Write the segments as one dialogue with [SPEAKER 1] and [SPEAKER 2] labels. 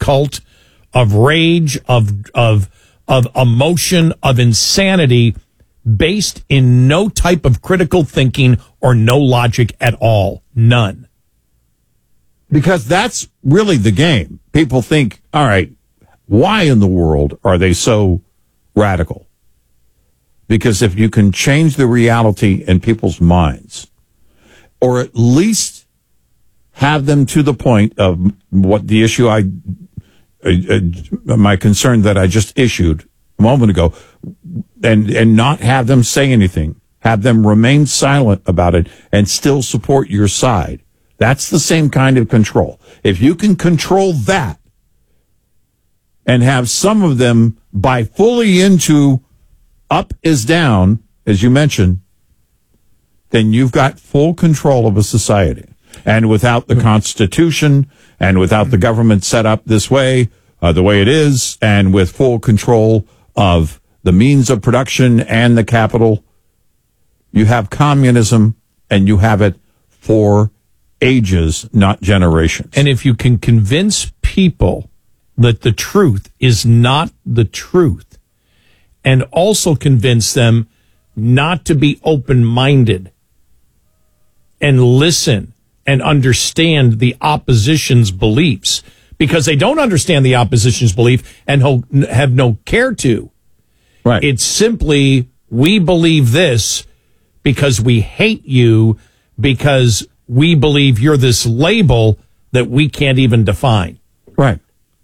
[SPEAKER 1] cult of rage, of emotion, of insanity, based in no type of critical thinking or no logic at all. None.
[SPEAKER 2] Because that's really the game. People think, all right, why in the world are they so radical? Because if you can change the reality in people's minds, or at least have them to the point of what the issue my concern that I just issued a moment ago, and not have them say anything, have them remain silent about it and still support your side. That's the same kind of control. If you can control that and have some of them buy fully into up is down, as you mentioned, then you've got full control of a society. And without the Constitution and without the government set up this way, the way it is, and with full control of the means of production and the capital, you have communism, and you have it for ages, not generations.
[SPEAKER 1] And if you can convince people that the truth is not the truth, and also convince them not to be open-minded and listen and understand the opposition's beliefs, because they don't understand the opposition's belief and have no care to.
[SPEAKER 2] Right.
[SPEAKER 1] It's simply, we believe this because we hate you, because we believe you're this label that we can't even define.
[SPEAKER 2] Right.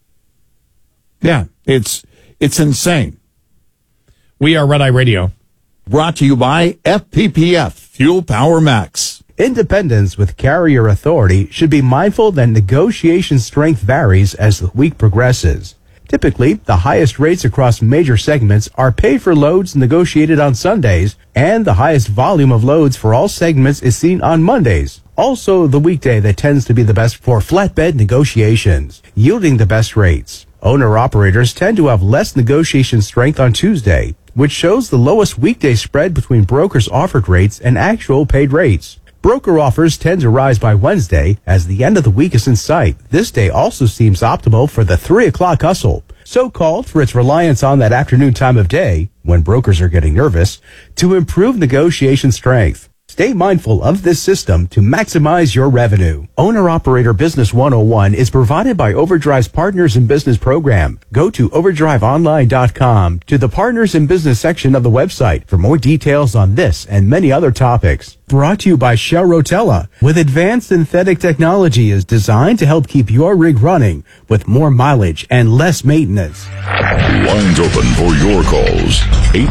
[SPEAKER 2] Yeah, it's insane.
[SPEAKER 1] We are Red Eye Radio.
[SPEAKER 2] Brought to you by FPPF, Fuel Power Max.
[SPEAKER 3] Independents with carrier authority should be mindful that negotiation strength varies as the week progresses. Typically, the highest rates across major segments are paid for loads negotiated on Sundays, and the highest volume of loads for all segments is seen on Mondays. Also, the weekday that tends to be the best for flatbed negotiations, yielding the best rates. Owner-operators tend to have less negotiation strength on Tuesday, which shows the lowest weekday spread between brokers' offered rates and actual paid rates. Broker offers tend to rise by Wednesday as the end of the week is in sight. This day also seems optimal for the 3 o'clock hustle, so-called for its reliance on that afternoon time of day, when brokers are getting nervous, to improve negotiation strength. Stay mindful of this system to maximize your revenue. Owner-Operator Business 101 is provided by Overdrive's Partners in Business program. Go to overdriveonline.com to the Partners in Business section of the website for more details on this and many other topics. Brought to you by Shell Rotella, with advanced synthetic technology is designed to help keep your rig running with more mileage and less maintenance.
[SPEAKER 4] Lines open for your calls.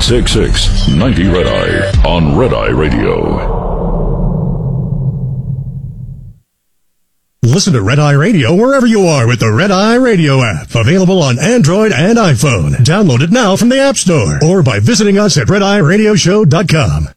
[SPEAKER 4] 866-90-RED-EYE on Red Eye Radio.
[SPEAKER 5] Listen to Red Eye Radio wherever you are with the Red Eye Radio app. Available on Android and iPhone. Download it now from the App Store or by visiting us at RedEyeRadioshow.com.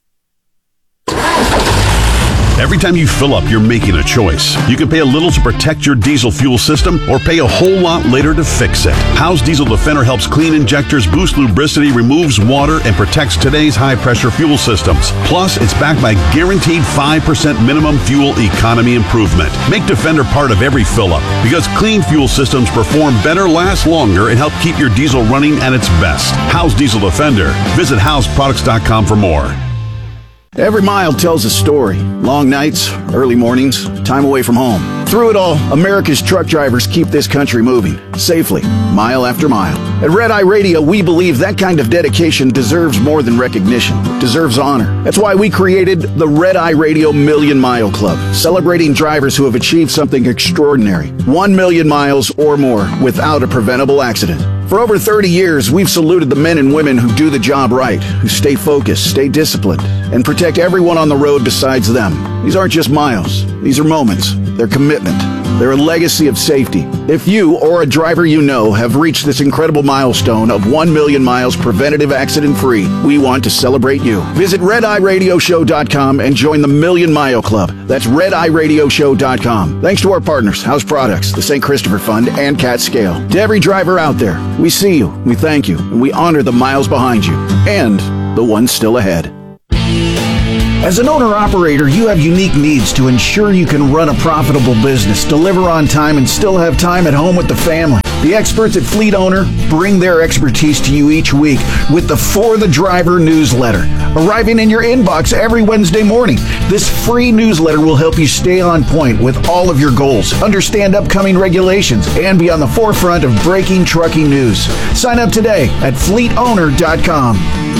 [SPEAKER 6] Every time you fill up, you're making a choice. You can pay a little to protect your diesel fuel system or pay a whole lot later to fix it. Howe's Diesel Defender helps clean injectors, boost lubricity, removes water, and protects today's high-pressure fuel systems. Plus, it's backed by guaranteed 5% minimum fuel economy improvement. Make Defender part of every fill-up, because clean fuel systems perform better, last longer, and help keep your diesel running at its best. Howe's Diesel Defender. Visit Howe'sProducts.com for more.
[SPEAKER 7] Every mile tells a story. Long nights, early mornings, time away from home. Through it all, America's truck drivers keep this country moving, safely, mile after mile. At Red Eye Radio, we believe that kind of dedication deserves more than recognition, deserves honor. That's why we created the Red Eye Radio Million Mile Club, celebrating drivers who have achieved something extraordinary, 1 million miles or more without a preventable accident. For over 30 years, we've saluted the men and women who do the job right, who stay focused, stay disciplined, and protect everyone on the road besides them. These aren't just miles. These are moments. They're commitment. They're a legacy of safety. If you or a driver you know have reached this incredible milestone of 1 million miles preventative accident-free, we want to celebrate you. Visit RedEyeRadioshow.com and join the Million Mile Club. That's RedEyeRadioshow.com. Thanks to our partners, House Products, the St. Christopher Fund, and Cat Scale. To every driver out there, we see you, we thank you, and we honor the miles behind you, and the ones still ahead. As an owner-operator, you have unique needs to ensure you can run a profitable business, deliver on time, and still have time at home with the family. The experts at Fleet Owner bring their expertise to you each week with the For the Driver newsletter, arriving in your inbox every Wednesday morning. This free newsletter will help you stay on point with all of your goals, understand upcoming regulations, and be on the forefront of breaking trucking news. Sign up today at fleetowner.com.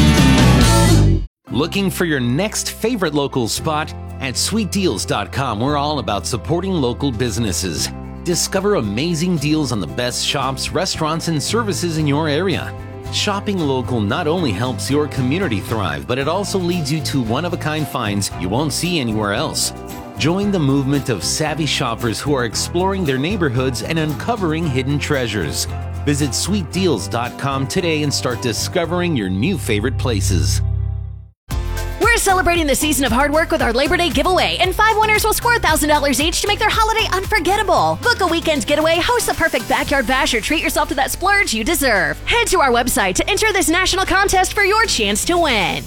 [SPEAKER 8] Looking for your next favorite local spot? At sweetdeals.com, we're all about supporting local businesses. Discover amazing deals on the best shops, restaurants, and services in your area. Shopping local not only helps your community thrive, but it also leads you to one-of-a-kind finds you won't see anywhere else. Join the movement of savvy shoppers who are exploring their neighborhoods and uncovering hidden treasures. Visit sweetdeals.com today and start discovering your new favorite places.
[SPEAKER 9] We're celebrating the season of hard work with our Labor Day giveaway, and 5 winners will score $1,000 each to make their holiday unforgettable. Book a weekend getaway, host the perfect backyard bash, or treat yourself to that splurge you deserve. Head to our website to enter this national contest for your chance to win.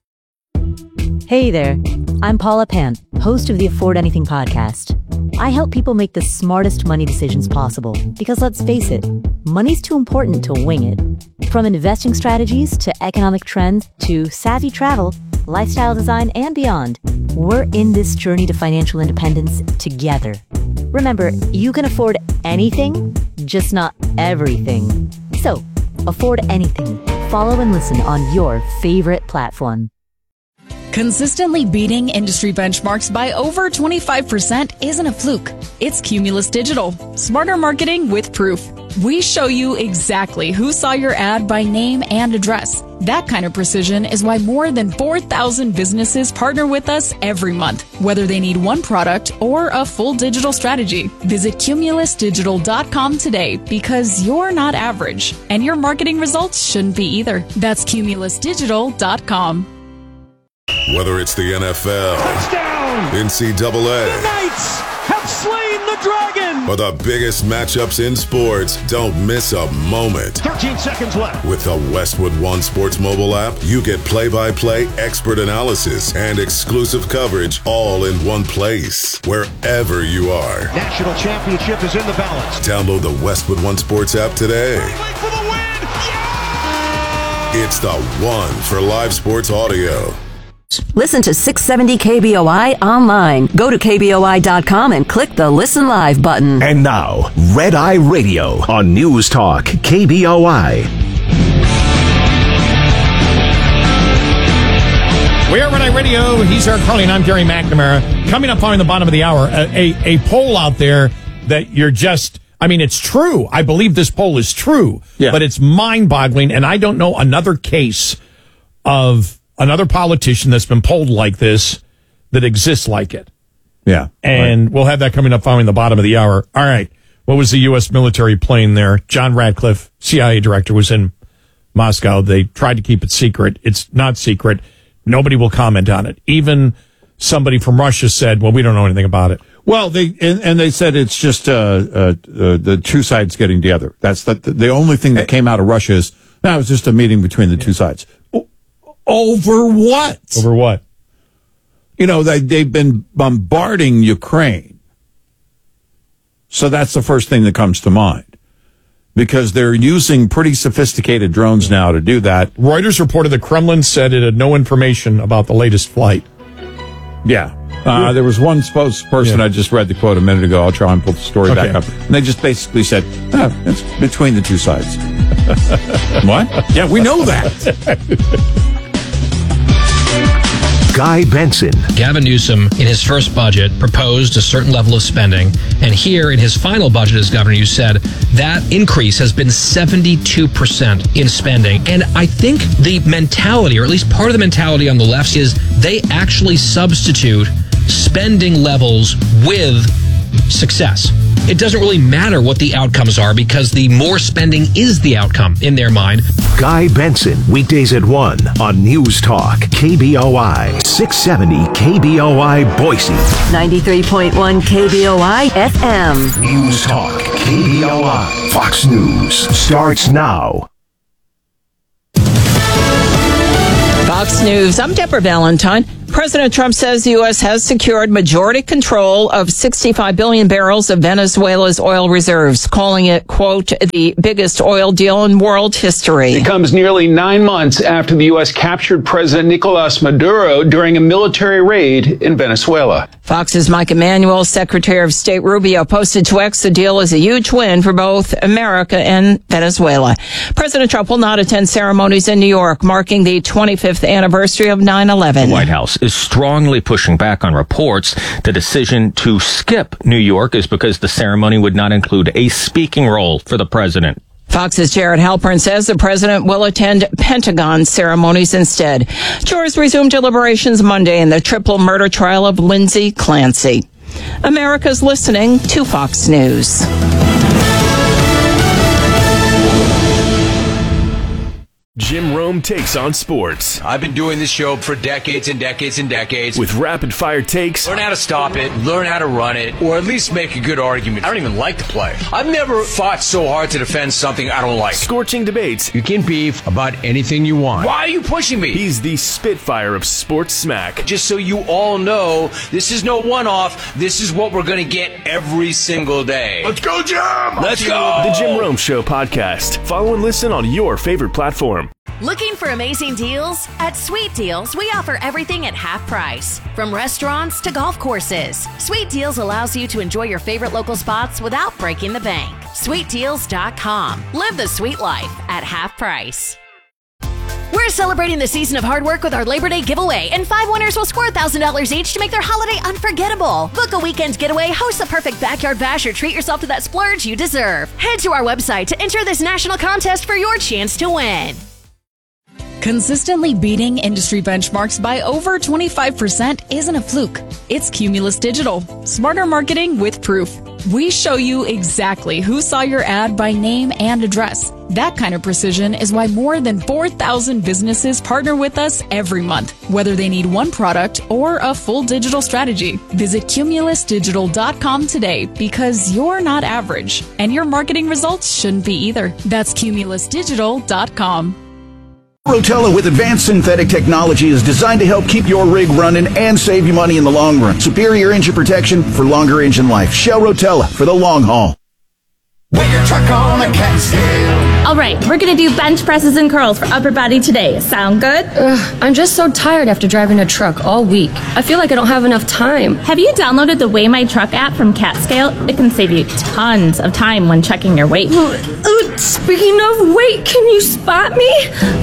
[SPEAKER 10] Hey there, I'm Paula Pan, host of the Afford Anything podcast. I help people make the smartest money decisions possible because, let's face it, money's too important to wing it. From investing strategies to economic trends to savvy travel, lifestyle design, and beyond, we're in this journey to financial independence together. Remember, you can afford anything, just not everything. So, afford anything. Follow and listen on your favorite platform.
[SPEAKER 11] Consistently beating industry benchmarks by over 25% isn't a fluke. It's Cumulus Digital. Smarter marketing with proof. We show you exactly who saw your ad by name and address. That kind of precision is why more than 4,000 businesses partner with us every month, whether they need one product or a full digital strategy. Visit cumulusdigital.com today because you're not average, and your marketing results shouldn't be either. That's cumulusdigital.com.
[SPEAKER 12] Whether it's the NFL, touchdown, NCAA,
[SPEAKER 13] the Knights have slain the dragon,
[SPEAKER 12] or the biggest matchups in sports, don't miss a moment.
[SPEAKER 13] 13 seconds left.
[SPEAKER 12] With the Westwood One Sports mobile app, you get play-by-play expert analysis and exclusive coverage all in one place, wherever you are.
[SPEAKER 13] National championship is in the balance.
[SPEAKER 12] Download the Westwood One Sports app today.
[SPEAKER 13] For the win! Yeah!
[SPEAKER 12] It's the one for live sports audio.
[SPEAKER 14] Listen to 670 KBOI online. Go to KBOI.com and click the Listen Live button.
[SPEAKER 15] And now, Red Eye Radio on News Talk KBOI.
[SPEAKER 1] We are Red Eye Radio. He's Eric Carly, and I'm Gary McNamara. Coming up on the bottom of the hour, a poll out there that you're just... I mean, it's true. I believe this poll is true, but it's mind-boggling, and I don't know another case of another politician that's been polled like this that exists like it.
[SPEAKER 2] Yeah.
[SPEAKER 1] And we'll have that coming up following the bottom of the hour. All right. What was the U.S. military plane there? John Ratcliffe, CIA director, was in Moscow. They tried to keep it secret. It's not secret. Nobody will comment on it. Even somebody from Russia said, well, we don't know anything about it.
[SPEAKER 2] Well, they said it's just the two sides getting together. That's the only thing that came out of Russia is, no, it was just a meeting between the two sides. Over what?
[SPEAKER 1] Over what?
[SPEAKER 2] You know, they've been bombarding Ukraine. So that's the first thing that comes to mind. Because they're using pretty sophisticated drones now to do that.
[SPEAKER 1] Reuters reported the Kremlin said it had no information about the latest flight.
[SPEAKER 2] Yeah. There was one spokesperson, I just read the quote a minute ago. I'll try and pull the story back up. And they just basically said, it's between the two sides. What? Yeah, we know that.
[SPEAKER 15] Guy Benson.
[SPEAKER 16] Gavin Newsom, in his first budget, proposed a certain level of spending. And here in his final budget as governor, you said that increase has been 72% in spending. And I think the mentality, or at least part of the mentality on the left, is they actually substitute spending levels with success. It doesn't really matter what the outcomes are because the more spending is the outcome in their mind.
[SPEAKER 15] Guy Benson, weekdays at 1 on News Talk KBOI 670 KBOI Boise,
[SPEAKER 14] 93.1 KBOI FM.
[SPEAKER 15] News Talk KBOI. Fox News starts now.
[SPEAKER 17] Fox News, I'm Deborah Valentine. President Trump says the U.S. has secured majority control of 65 billion barrels of Venezuela's oil reserves, calling it, quote, the biggest oil deal in world history.
[SPEAKER 18] It comes nearly 9 months after the U.S. captured President Nicolas Maduro during a military raid in Venezuela.
[SPEAKER 17] Fox's Mike Emanuel, Secretary of State Rubio, posted to X the deal is a huge win for both America and Venezuela. President Trump will not attend ceremonies in New York, marking the 25th anniversary of 9/11.
[SPEAKER 19] The White House is strongly pushing back on reports. The decision to skip New York is because the ceremony would not include a speaking role for the president.
[SPEAKER 17] Fox's Jared Halpern says the president will attend Pentagon ceremonies instead. Jurors resumed deliberations Monday in the triple murder trial of Lindsay Clancy. America's listening to Fox News.
[SPEAKER 20] Jim Rome takes on sports.
[SPEAKER 21] I've been doing this show for decades and decades and decades.
[SPEAKER 20] With rapid-fire takes.
[SPEAKER 21] Learn how to stop it, learn how to run it, or at least make a good argument. I don't even like to play. I've never fought so hard to defend something I don't like.
[SPEAKER 20] Scorching debates.
[SPEAKER 21] You can beef about anything you want. Why are you pushing me?
[SPEAKER 20] He's the Spitfire of sports smack.
[SPEAKER 21] Just so you all know, this is no one-off. This is what we're going to get every single day.
[SPEAKER 20] Let's go, Jim!
[SPEAKER 21] Let's go!
[SPEAKER 20] The Jim Rome Show podcast. Follow and listen on your favorite platform.
[SPEAKER 9] Looking for amazing deals? At Sweet Deals, we offer everything at half price. From restaurants to golf courses, Sweet Deals allows you to enjoy your favorite local spots without breaking the bank. SweetDeals.com. Live the sweet life at half price. We're celebrating the season of hard work with our Labor Day giveaway, and 5 winners will score $1,000 each to make their holiday unforgettable. Book a weekend getaway, host the perfect backyard bash, or treat yourself to that splurge you deserve. Head to our website to enter this national contest for your chance to win.
[SPEAKER 11] Consistently beating industry benchmarks by over 25% isn't a fluke. It's Cumulus Digital. Smarter marketing with proof. We show you exactly who saw your ad by name and address. That kind of precision is why more than 4,000 businesses partner with us every month, whether they need one product or a full digital strategy. Visit cumulusdigital.com today, because you're not average, and your marketing results shouldn't be either. That's cumulusdigital.com.
[SPEAKER 7] Rotella with advanced synthetic technology is designed to help keep your rig running and save you money in the long run. Superior engine protection for longer engine life. Shell Rotella for the long haul.
[SPEAKER 22] Weigh your truck on a cat scale. All right, we're going to do bench presses and curls for upper body today. Sound good?
[SPEAKER 23] I'm just so tired after driving a truck all week. I feel like I don't have enough time.
[SPEAKER 22] Have you downloaded the Weigh My Truck app from CatScale? It can save you tons of time when checking your weight.
[SPEAKER 23] Speaking of weight, can you spot me?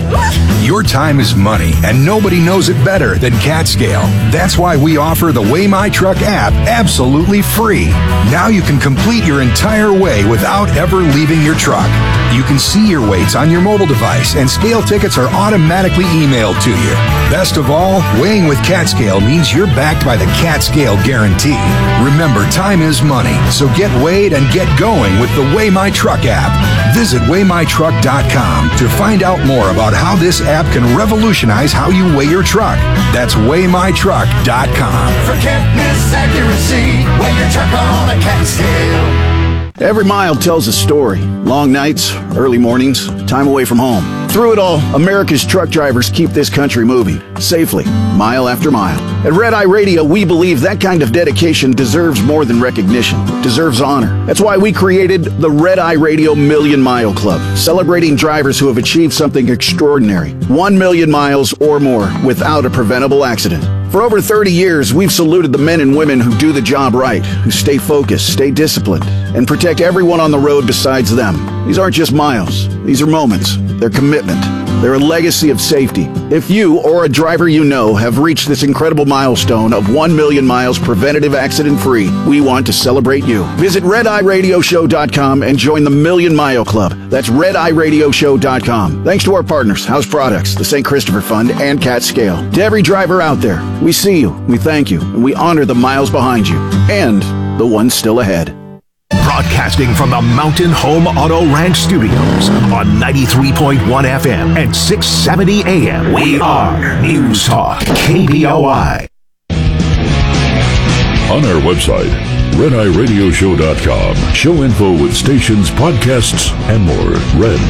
[SPEAKER 24] Your time is money, and nobody knows it better than CatScale. That's why we offer the Weigh My Truck app absolutely free. Now you can complete your entire weigh without ever leaving your truck. You can see your weights on your mobile device, and scale tickets are automatically emailed to you. Best of all, weighing with CatScale means you're backed by the CatScale guarantee. Remember, time is money, so get weighed and get going with the Weigh My Truck app. Visit WeighMyTruck.com to find out more about how this app can revolutionize how you weigh your truck. That's WeighMyTruck.com.
[SPEAKER 22] Forget misaccuracy. Weigh your truck on a CatScale.
[SPEAKER 7] Every mile tells a story. Long nights, early mornings, time away from home. Through it all, America's truck drivers keep this country moving, safely, mile after mile. At Red Eye Radio, we believe that kind of dedication deserves more than recognition, deserves honor. That's why we created the Red Eye Radio Million Mile Club, celebrating drivers who have achieved something extraordinary. 1 million miles or more without a preventable accident. For over 30 years, we've saluted the men and women who do the job right, who stay focused, stay disciplined, and protect everyone on the road besides them. These aren't just miles. These are moments. They're commitment. They're a legacy of safety. If you or a driver you know have reached this incredible milestone of 1 million miles preventative accident-free, we want to celebrate you. Visit RedEyeRadioShow.com and join the Million Mile Club. That's RedEyeRadioShow.com. Thanks to our partners, House Products, the St. Christopher Fund, and CatScale. To every driver out there, we see you, we thank you, and we honor the miles behind you and the ones still ahead.
[SPEAKER 15] Broadcasting from the Mountain Home Auto Ranch Studios on 93.1 FM and 670 AM. We are News Talk KBOI.
[SPEAKER 4] On our website, RedEyeRadioshow.com. Show info with stations, podcasts, and more. Red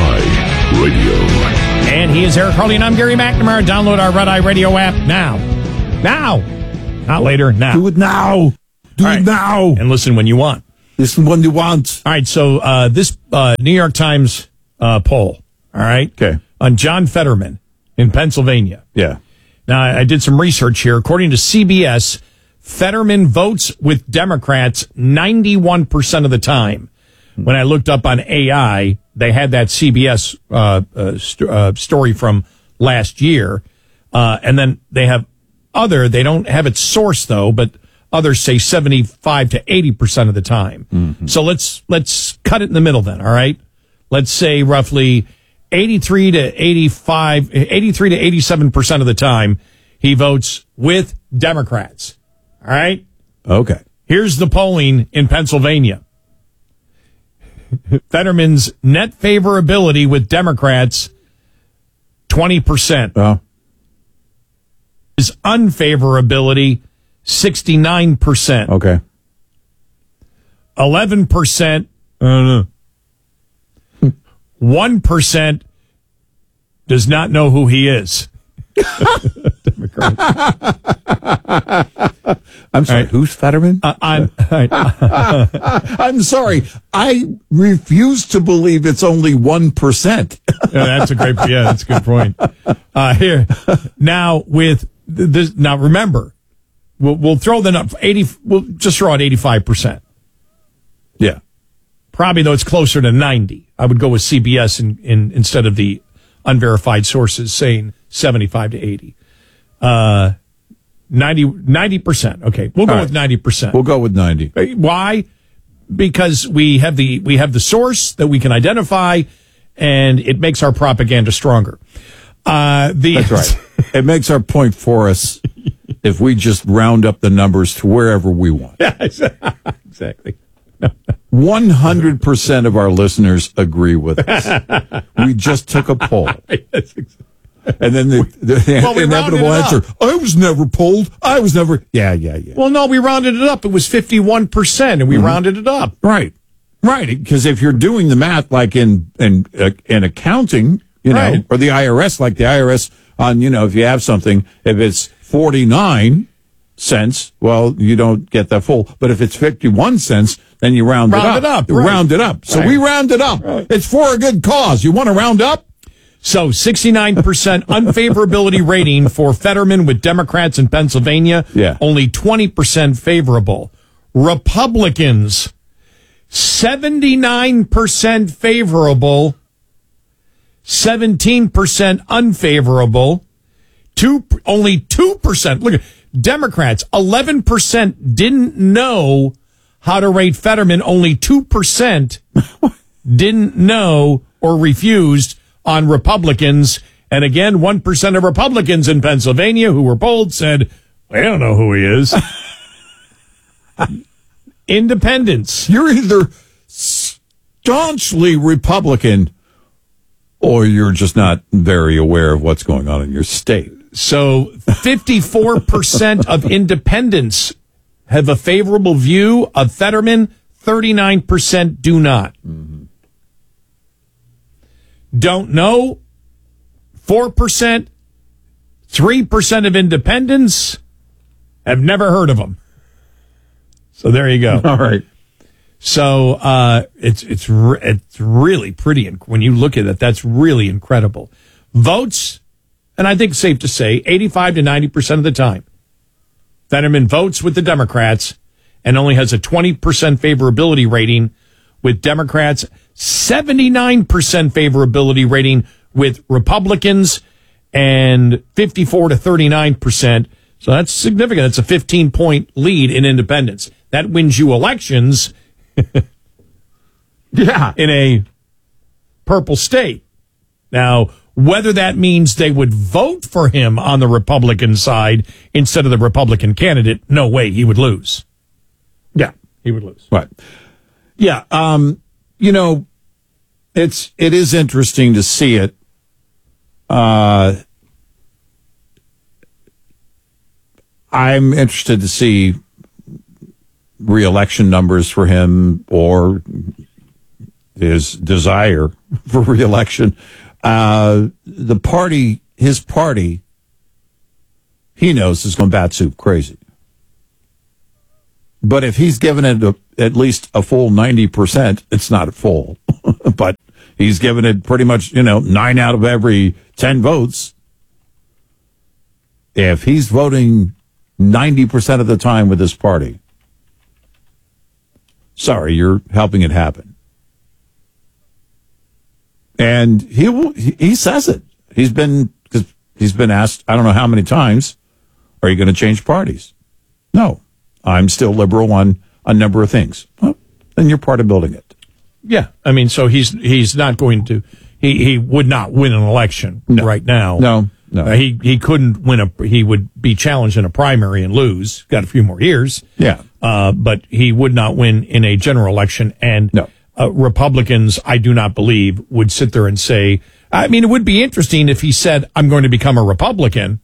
[SPEAKER 4] Eye Radio.
[SPEAKER 1] And he is Eric Harley, and I'm Gary McNamara. Download our Red Eye Radio app now. Now. Not later, now.
[SPEAKER 2] Do it now. Do it now.
[SPEAKER 1] And listen when you want.
[SPEAKER 2] Listen when you want.
[SPEAKER 1] All right, so this New York Times poll, all right?
[SPEAKER 2] Okay.
[SPEAKER 1] On John Fetterman in Pennsylvania.
[SPEAKER 2] Yeah.
[SPEAKER 1] Now, I did some research here. According to CBS, Fetterman votes with Democrats 91% of the time. When I looked up on AI, they had that CBS story from last year. And then they have they don't have it sourced, though, but others say 75 to 80% of the time. Mm-hmm. So let's cut it in the middle then, all right? Let's say roughly 83 to 87% of the time he votes with Democrats. All right?
[SPEAKER 2] Okay.
[SPEAKER 1] Here's the polling in Pennsylvania. Fetterman's net favorability with Democrats, 20%.
[SPEAKER 2] Oh.
[SPEAKER 1] His unfavorability, 69%.
[SPEAKER 2] Okay.
[SPEAKER 1] 11%. 1% does not know who he is.
[SPEAKER 2] I'm sorry,
[SPEAKER 1] right.
[SPEAKER 2] Who's Fetterman?
[SPEAKER 1] I'm
[SPEAKER 2] sorry. I refuse to believe it's only 1%.
[SPEAKER 1] That's a good point. Here now with this. Now remember, we'll throw the up 80. We'll just throw out 85%.
[SPEAKER 2] Yeah,
[SPEAKER 1] probably though it's closer to 90. I would go with CBS in instead of the unverified sources saying 75 to 80. 90%. Okay, we'll go with 90%.
[SPEAKER 2] We'll go with 90.
[SPEAKER 1] Why? Because we have the source that we can identify, and it makes our propaganda stronger.
[SPEAKER 2] That's right. It makes our point for us if we just round up the numbers to wherever we want.
[SPEAKER 1] Yeah, exactly.
[SPEAKER 2] 100% of our listeners agree with us. We just took a poll. And then the inevitable answer, I was never polled. I was never. Yeah.
[SPEAKER 1] Well, no, we rounded it up. It was 51%, and we rounded it up.
[SPEAKER 2] Right. Because if you're doing the math like in accounting, know, or the IRS, like the IRS on, if you have something, if it's 49 cents, well, you don't get that full. But if it's 51 cents, then you round it up. Round it up. So we round it up. Right. It's for a good cause. You want to round up?
[SPEAKER 1] So 69% unfavorability rating for Fetterman with Democrats in Pennsylvania.
[SPEAKER 2] Yeah.
[SPEAKER 1] Only 20% favorable. Republicans, 79% favorable, 17% unfavorable, only 2%. Look at Democrats, 11% didn't know how to rate Fetterman. Only 2% didn't know or refused on Republicans. And again, 1% of Republicans in Pennsylvania who were polled said, I don't know who he is. Independents.
[SPEAKER 2] You're either staunchly Republican or you're just not very aware of what's going on in your state.
[SPEAKER 1] So 54% of independents have a favorable view of Fetterman. 39% do not. Mm-hmm. Don't know, 4%, 3% of independents have never heard of him. So there you go.
[SPEAKER 2] All right.
[SPEAKER 1] So it's really pretty. When you look at it, that's really incredible. Votes, and I think it's safe to say 85 to 90% of the time, Fetterman votes with the Democrats and only has a 20% favorability rating with Democrats, 79% favorability rating with Republicans, and 54 to 39%. So that's significant. That's a 15-point lead in independents. That wins you elections
[SPEAKER 2] in
[SPEAKER 1] a purple state. Now, whether that means they would vote for him on the Republican side instead of the Republican candidate, no way, he would lose. Yeah, he would lose.
[SPEAKER 2] Right. Yeah, it is interesting to see it. I'm interested to see re-election numbers for him or his desire for re-election. His party he knows is going bat soup crazy. But if he's given it at least a full 90%, it's not full. But he's given it pretty much, 9 out of every 10 votes. If he's voting 90% of the time with this party, sorry, you're helping it happen. And he says it. He's been asked, I don't know how many times, are you going to change parties? No, I'm still liberal on a number of things. Well, then you're part of building it.
[SPEAKER 1] Yeah, I mean, so he's not going to. He would not win an election right now.
[SPEAKER 2] No.
[SPEAKER 1] He couldn't win he would be challenged in a primary and lose. Got a few more years.
[SPEAKER 2] Yeah.
[SPEAKER 1] But he would not win in a general election. And Republicans, I do not believe, would sit there and say, I mean, it would be interesting if he said, I'm going to become a Republican.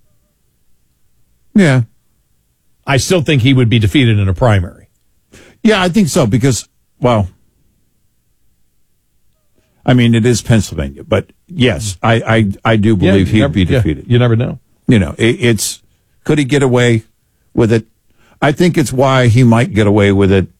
[SPEAKER 2] Yeah.
[SPEAKER 1] I still think he would be defeated in a primary.
[SPEAKER 2] Yeah, I think so because, well, I mean, it is Pennsylvania, but yes, I do believe he'd be defeated.
[SPEAKER 1] You never know.
[SPEAKER 2] It's could he get away with it? I think it's why he might get away with it,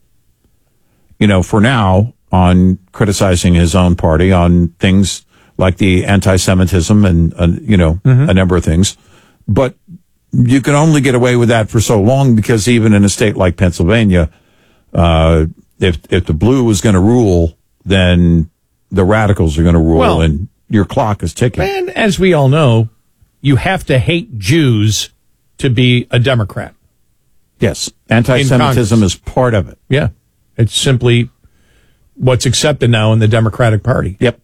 [SPEAKER 2] for now, on criticizing his own party on things like the anti-Semitism and, a number of things. But you can only get away with that for so long because even in a state like Pennsylvania, if the blue was going to rule, then the radicals are going to rule, and your clock is ticking.
[SPEAKER 1] And as we all know, you have to hate Jews to be a Democrat.
[SPEAKER 2] Yes, anti-Semitism is part of it.
[SPEAKER 1] Yeah, it's simply what's accepted now in the Democratic Party.
[SPEAKER 2] Yep.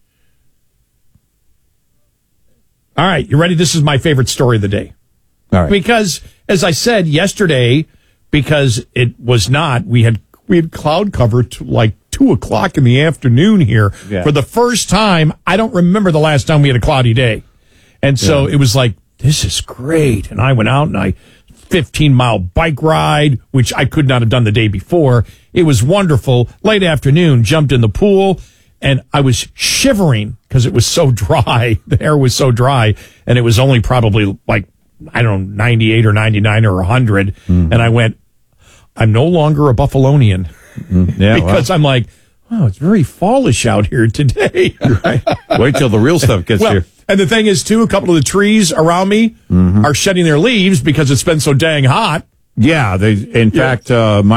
[SPEAKER 1] All right, you ready? This is my favorite story of the day.
[SPEAKER 2] All right.
[SPEAKER 1] Because, as I said yesterday, because it was not, we had cloud cover to like 2:00 in the afternoon here.
[SPEAKER 2] Yeah.
[SPEAKER 1] For the first time. I don't remember the last time we had a cloudy day. And so it was like, this is great. And I went out and I 15-mile bike ride, which I could not have done the day before. It was wonderful. Late afternoon, jumped in the pool, and I was shivering because it was so dry. The air was so dry, and it was only probably like, I don't know, 98 or 99 or 100. And I went, I'm no longer a Buffalonian.
[SPEAKER 2] Yeah,
[SPEAKER 1] because I'm like, oh, it's very fallish out here today.
[SPEAKER 2] Right. Wait till the real stuff gets here.
[SPEAKER 1] And the thing is, too, a couple of the trees around me are shedding their leaves because it's been so dang hot.
[SPEAKER 2] Yeah, in fact,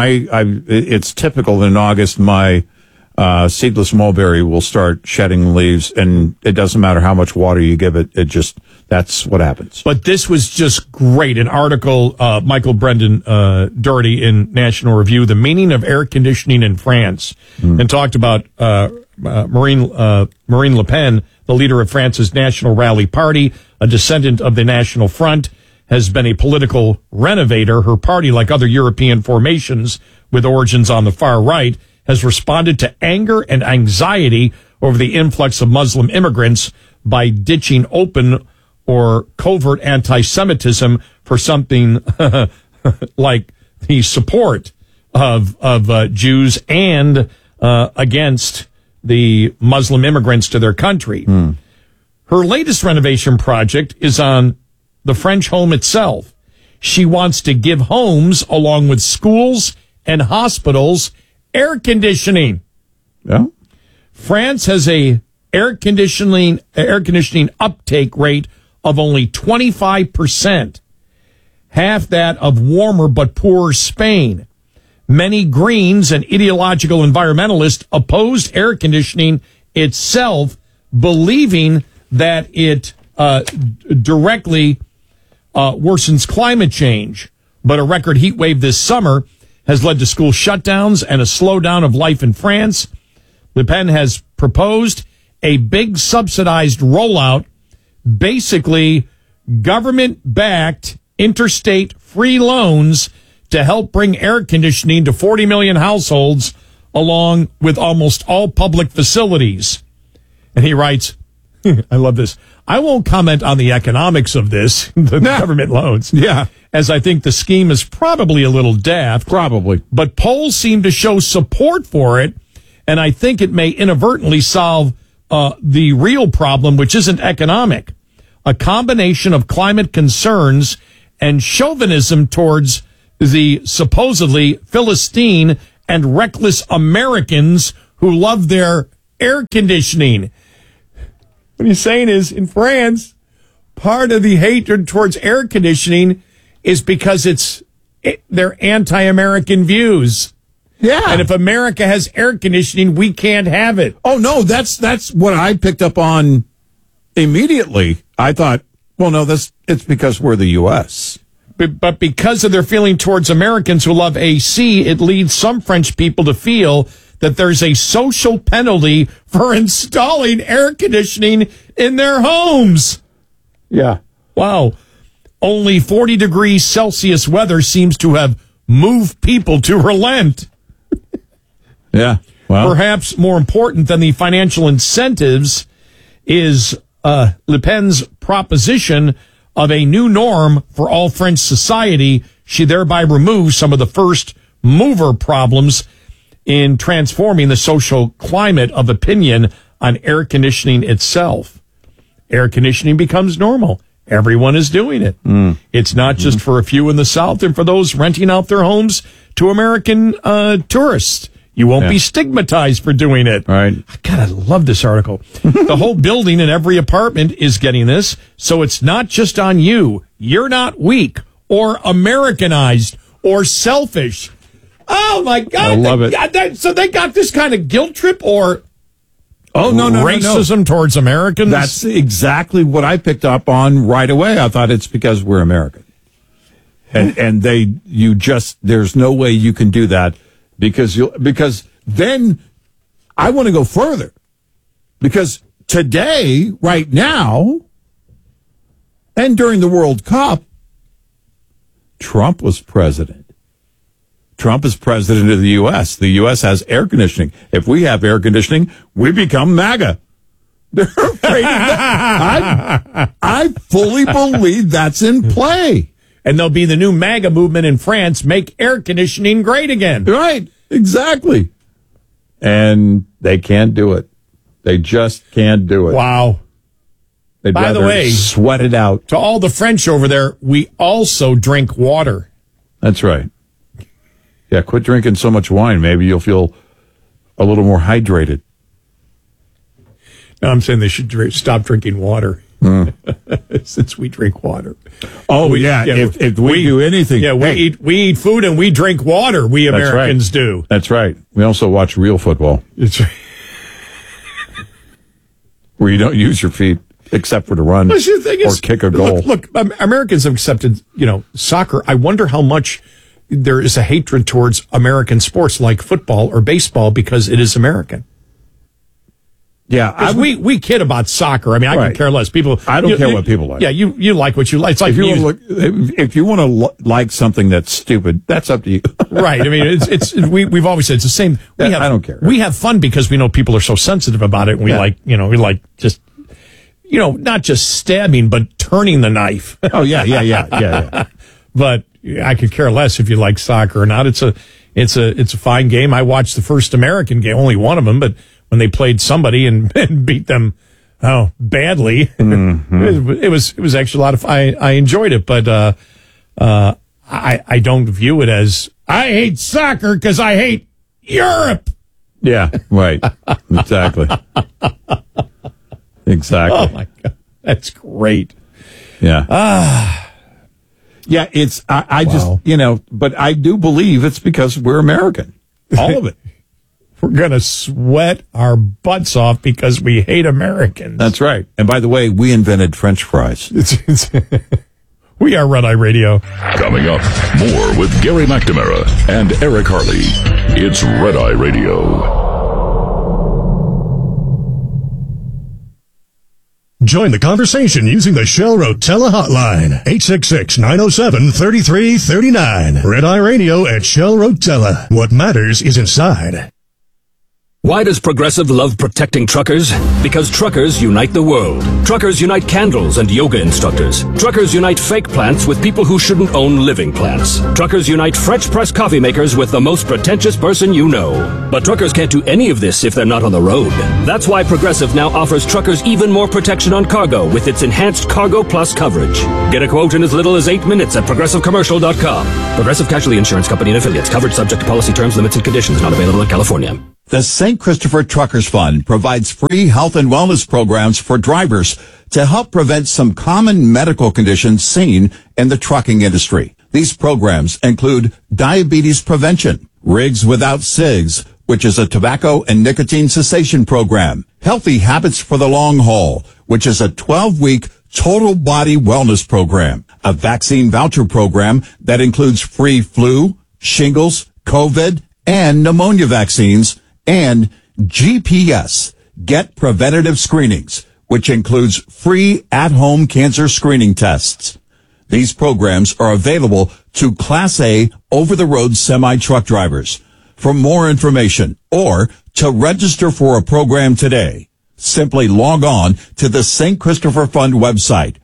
[SPEAKER 2] it's typical in August. My seedless mulberry will start shedding leaves, and it doesn't matter how much water you give it. That's what happens.
[SPEAKER 1] But this was just great. An article, Michael Brendan Doherty in National Review, The Meaning of Air Conditioning in France, and talked about Marine Le Pen, the leader of France's National Rally Party, a descendant of the National Front, has been a political renovator. Her party, like other European formations with origins on the far right, has responded to anger and anxiety over the influx of Muslim immigrants by ditching open or covert anti-Semitism for something like the support of Jews and against the Muslim immigrants to their country. Her latest renovation project is on the French home itself. She wants to give homes, along with schools and hospitals, air conditioning.
[SPEAKER 2] Yeah.
[SPEAKER 1] France has a air conditioning uptake rate of only 25%, half that of warmer but poorer Spain. Many Greens and ideological environmentalists opposed air conditioning itself, believing that it directly worsens climate change. But a record heat wave this summer has led to school shutdowns and a slowdown of life in France. Le Pen has proposed a big subsidized rollout, basically government-backed interstate free loans to help bring air conditioning to 40 million households, along with almost all public facilities. And he writes, I love this, I won't comment on the economics of this, the government loans.
[SPEAKER 2] Yeah.
[SPEAKER 1] As I think the scheme is probably a little daft.
[SPEAKER 2] Probably.
[SPEAKER 1] But polls seem to show support for it, and I think it may inadvertently solve the real problem, which isn't economic. a combination of climate concerns and chauvinism towards the supposedly Philistine and reckless Americans who love their air conditioning. What he's saying is, in France, part of the hatred towards air conditioning is because they're anti-American views.
[SPEAKER 2] Yeah.
[SPEAKER 1] And if America has air conditioning, we can't have it.
[SPEAKER 2] Oh, no, that's what I picked up on immediately. I thought, well, no, it's because we're the U.S.
[SPEAKER 1] But because of their feeling towards Americans who love AC, it leads some French people to feel that there's a social penalty for installing air conditioning in their homes.
[SPEAKER 2] Yeah.
[SPEAKER 1] Wow. Only 40 degrees Celsius weather seems to have moved people to relent.
[SPEAKER 2] Yeah. Well,
[SPEAKER 1] perhaps more important than the financial incentives is Le Pen's proposition of a new norm for all French society. She thereby removes some of the first mover problems in transforming the social climate of opinion on air conditioning itself. Air conditioning becomes normal. Everyone is doing it. It's not just for a few in the South and for those renting out their homes to American tourists. You won't be stigmatized for doing it.
[SPEAKER 2] Right.
[SPEAKER 1] God, I love this article. The whole building and every apartment is getting this, so it's not just on you. You're not weak or Americanized or selfish. Oh, my God.
[SPEAKER 2] I love it.
[SPEAKER 1] So they got this kind of guilt trip or
[SPEAKER 2] no,
[SPEAKER 1] racism towards Americans?
[SPEAKER 2] That's exactly what I picked up on right away. I thought it's because we're American. And there's no way you can do that. Because then I want to go further. Because today, right now, and during the World Cup, Trump was president. Trump is president of the U.S. The U.S. has air conditioning. If we have air conditioning, we become MAGA. They're afraid of that. I fully believe that's in play.
[SPEAKER 1] And there'll be the new MAGA movement in France, make air conditioning great again.
[SPEAKER 2] Right, exactly. And they can't do it. They just can't do it.
[SPEAKER 1] Wow.
[SPEAKER 2] They'd
[SPEAKER 1] By the
[SPEAKER 2] rather
[SPEAKER 1] way,
[SPEAKER 2] sweat it out.
[SPEAKER 1] To all the French over there, we also drink water.
[SPEAKER 2] That's right. Yeah, quit drinking so much wine. Maybe you'll feel a little more hydrated.
[SPEAKER 1] No, I'm saying they should stop drinking water. Since we drink water.
[SPEAKER 2] Oh, if we do anything.
[SPEAKER 1] Yeah, we eat food and we drink water. We Americans do.
[SPEAKER 2] That's right. We also watch real football.
[SPEAKER 1] It's right.
[SPEAKER 2] Where you don't use your feet except for to run or kick a goal.
[SPEAKER 1] Look, Americans have accepted, soccer. I wonder how much there is a hatred towards American sports like football or baseball because it is American.
[SPEAKER 2] Yeah,
[SPEAKER 1] we kid about soccer. I mean, I can care less. People,
[SPEAKER 2] I don't care what people like.
[SPEAKER 1] Yeah, you like what you like. It's like
[SPEAKER 2] if you want to like something that's stupid, that's up to you.
[SPEAKER 1] Right. I mean, we've always said it's the same.
[SPEAKER 2] I don't care.
[SPEAKER 1] We have fun because we know people are so sensitive about it. And we like just not just stabbing, but turning the knife.
[SPEAKER 2] Oh yeah.
[SPEAKER 1] But I could care less if you like soccer or not. It's a fine game. I watched the first American game, only one of them, but when they played somebody and beat them badly, it was actually a lot of fun. I enjoyed it, but I don't view it as I hate soccer because I hate Europe.
[SPEAKER 2] Yeah, right. Exactly. Exactly.
[SPEAKER 1] Oh my God, that's great.
[SPEAKER 2] Yeah. Yeah, it's I just but I do believe it's because we're American. All of it.
[SPEAKER 1] We're going to sweat our butts off because we hate Americans.
[SPEAKER 2] That's right. And by the way, we invented French fries.
[SPEAKER 1] We are Red Eye Radio.
[SPEAKER 4] Coming up, more with Gary McNamara and Eric Harley. It's Red Eye Radio.
[SPEAKER 3] Join the conversation using the Shell Rotella hotline, 866-907-3339. Red Eye Radio at Shell Rotella. What matters is inside.
[SPEAKER 5] Why does Progressive love protecting truckers? Because truckers unite the world. Truckers unite candles and yoga instructors. Truckers unite fake plants with people who shouldn't own living plants. Truckers unite French press coffee makers with the most pretentious person you know. But truckers can't do any of this if they're not on the road. That's why Progressive now offers truckers even more protection on cargo with its enhanced Cargo Plus coverage. Get a quote in as little as 8 minutes at ProgressiveCommercial.com. Progressive Casualty Insurance Company and Affiliates. Coverage subject to policy terms, limits, and conditions. Not available in California.
[SPEAKER 2] The St. Christopher Truckers Fund provides free health and wellness programs for drivers to help prevent some common medical conditions seen in the trucking industry. These programs include diabetes prevention, Rigs Without Cigs, which is a tobacco and nicotine cessation program, Healthy Habits for the Long Haul, which is a 12-week total body wellness program, a vaccine voucher program that includes free flu, shingles, COVID, and pneumonia vaccines, and GPS, Get Preventative Screenings, which includes free at-home cancer screening tests. These programs are available to Class A over-the-road semi-truck drivers. For more information or to register for a program today, simply log on to the St. Christopher Fund website,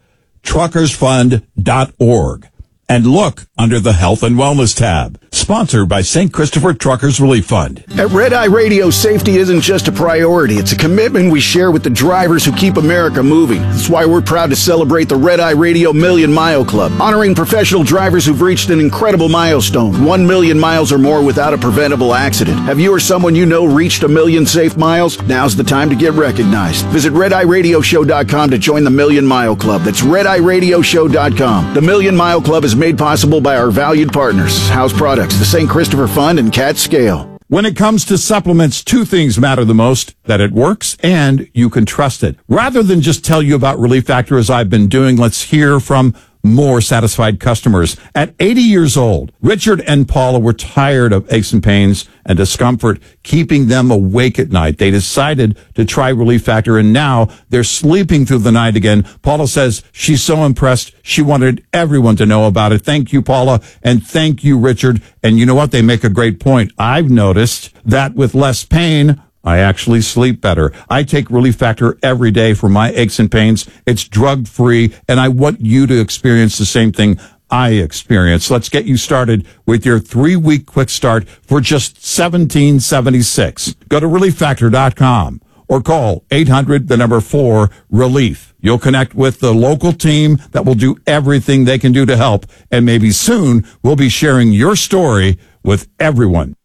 [SPEAKER 2] truckersfund.org, and look under the Health and Wellness tab. Sponsored by St. Christopher Truckers Relief Fund.
[SPEAKER 7] At Red Eye Radio, safety isn't just a priority. It's a commitment we share with the drivers who keep America moving. That's why we're proud to celebrate the Red Eye Radio Million Mile Club, honoring professional drivers who've reached an incredible milestone, 1 million miles or more without a preventable accident. Have you or someone you know reached 1 million safe miles? Now's the time to get recognized. Visit RedEyeRadioShow.com to join the Million Mile Club. That's RedEyeRadioShow.com. The Million Mile Club is made possible by our valued partners, House Products, the St. Christopher Fund, and Cat Scale.
[SPEAKER 2] When it comes to supplements, two things matter the most: that it works and you can trust it. Rather than just tell you about Relief Factor as I've been doing, let's hear from more satisfied customers. At 80 years old, Richard and Paula were tired of aches and pains and discomfort keeping them awake at night. They decided to try Relief Factor, and now they're sleeping through the night again. Paula says she's so impressed, she wanted everyone to know about it. Thank you, Paula, and thank you, Richard. And you know what? They make a great point. I've noticed that with less pain, I actually sleep better. I take Relief Factor every day for my aches and pains. It's drug-free, and I want you to experience the same thing I experience. Let's get you started with your 3-week quick start for just $17.76. Go to ReliefFactor.com or call 800-4-RELIEF. You'll connect with the local team that will do everything they can do to help, and maybe soon we'll be sharing your story with everyone.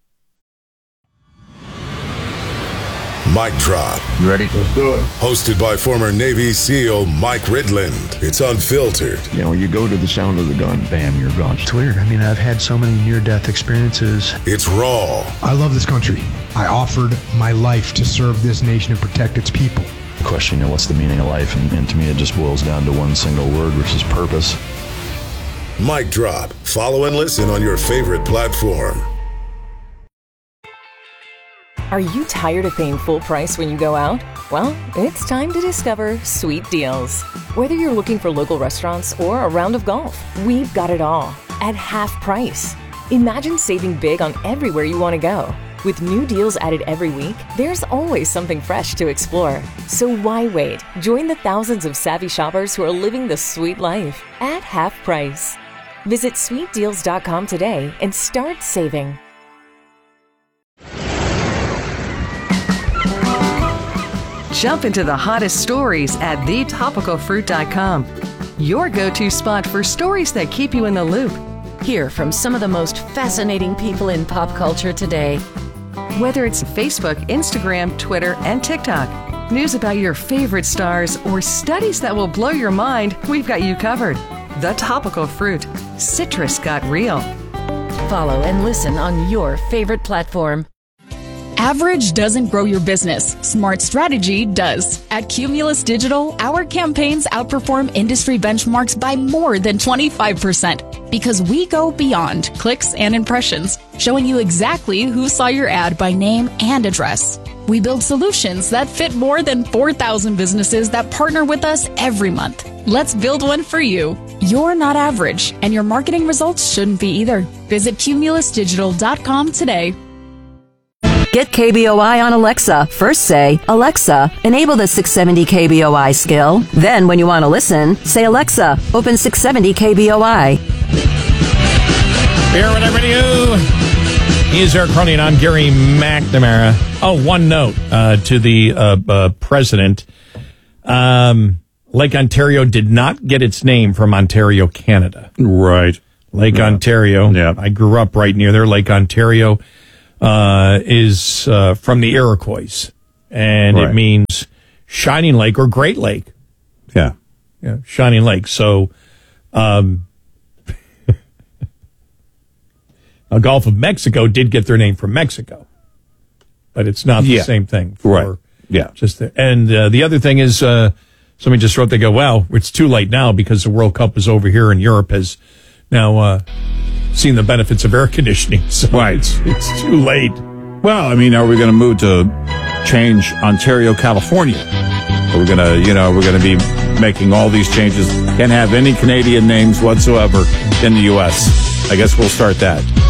[SPEAKER 12] Mic Drop.
[SPEAKER 6] You ready? Let's do it.
[SPEAKER 12] Hosted by former Navy SEAL Mike Ridland. It's unfiltered.
[SPEAKER 6] You know, you go to the sound of the gun, bam, you're gone.
[SPEAKER 8] It's weird. I mean, I've had so many near-death experiences.
[SPEAKER 12] It's raw.
[SPEAKER 10] I love this country. I offered my life to serve this nation and protect its people.
[SPEAKER 6] The question, you know, what's the meaning of life? And to me, it just boils down to one single word, which is purpose.
[SPEAKER 12] Mic Drop. Follow and listen on your favorite platform.
[SPEAKER 25] Are you tired of paying full price when you go out? Well, it's time to discover Sweet Deals. Whether you're looking for local restaurants or a round of golf, we've got it all at half price. Imagine saving big on everywhere you want to go. With new deals added every week, there's always something fresh to explore. So why wait? Join the thousands of savvy shoppers who are living the sweet life at half price. Visit sweetdeals.com today and start saving.
[SPEAKER 26] Jump into the hottest stories at thetopicalfruit.com. Your go-to spot for stories that keep you in the loop.
[SPEAKER 27] Hear from some of the most fascinating people in pop culture today.
[SPEAKER 26] Whether it's Facebook, Instagram, Twitter, and TikTok, news about your favorite stars, or studies that will blow your mind, we've got you covered. The Topical Fruit. Citrus got real.
[SPEAKER 27] Follow and listen on your favorite platform.
[SPEAKER 11] Average doesn't grow your business. Smart strategy does. At Cumulus Digital, our campaigns outperform industry benchmarks by more than 25% because we go beyond clicks and impressions, showing you exactly who saw your ad by name and address. We build solutions that fit more than 4,000 businesses that partner with us every month. Let's build one for you. You're not average, and your marketing results shouldn't be either. Visit cumulusdigital.com today.
[SPEAKER 13] Get KBOI on Alexa. First say, Alexa, enable the 670 KBOI skill. Then, when you want to listen, say, Alexa, open 670 KBOI.
[SPEAKER 1] Here with Radio. He's Eric Cronin. I'm Gary McNamara. Oh, one note to the president. Lake Ontario did not get its name from Ontario, Canada.
[SPEAKER 2] Right.
[SPEAKER 1] Lake Ontario. Yeah. I grew up right near there. Lake Ontario is from the Iroquois, and it means shining lake or great lake.
[SPEAKER 2] Yeah.
[SPEAKER 1] Yeah, shining lake. So, Gulf of Mexico did get their name from Mexico, but it's not the same thing.
[SPEAKER 2] Right. Yeah.
[SPEAKER 1] And the other thing is, somebody just wrote, they go, well, it's too late now because the World Cup is over here and Europe has now seen the benefits of air conditioning. So it's too late.
[SPEAKER 2] Well, I mean, are we going to move to change Ontario, California? Are we going to, we're going to be making all these changes? Can't have any Canadian names whatsoever in the U.S. I guess we'll start that.